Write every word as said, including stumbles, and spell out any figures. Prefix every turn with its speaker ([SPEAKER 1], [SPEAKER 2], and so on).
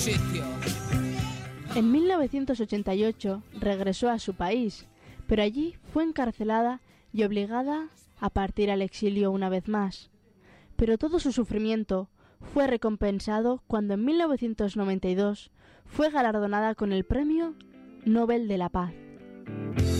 [SPEAKER 1] En mil novecientos ochenta y ocho regresó a su país, pero allí fue encarcelada y obligada a partir al exilio una vez más. Pero todo su sufrimiento fue recompensado cuando en mil novecientos noventa y dos fue galardonada con el Premio Nobel de la Paz.